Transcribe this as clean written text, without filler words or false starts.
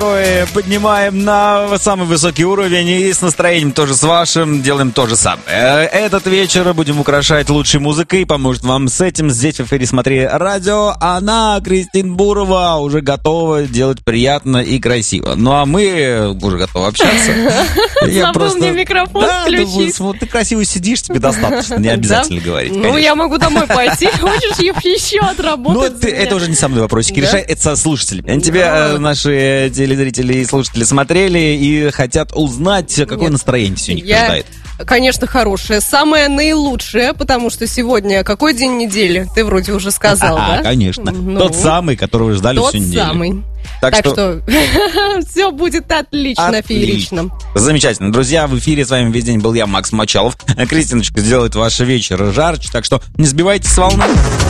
Поднимаем на самый высокий уровень и с настроением тоже с вашим делаем то же самое. Этот вечер будем украшать лучшей музыкой. Поможет вам с этим здесь в эфире «Смотри радио». Она, Кристин Бурова, уже готова делать приятно и красиво. Ну а мы уже готовы общаться. Забыл мне микрофон включить. Ты красиво сидишь, тебе достаточно, не обязательно говорить. Ну, я могу домой пойти. Хочешь еще отработать? Ну, это уже не со мной вопросики решай, это со слушателями. Тебе наши телезрители и слушатели смотрели и хотят узнать, какое настроение сегодня ждает. Конечно, хорошее. Самое наилучшее, потому что сегодня какой день недели? Ты вроде уже сказал, да? Конечно. Тот самый, которого ждали всю неделю. Тот самый. Так что все будет отлично, феерично. Замечательно. Друзья, в эфире с вами весь день был я, Макс Мочалов. Кристиночка сделает ваш вечер жарче, так что не сбивайтесь с волны.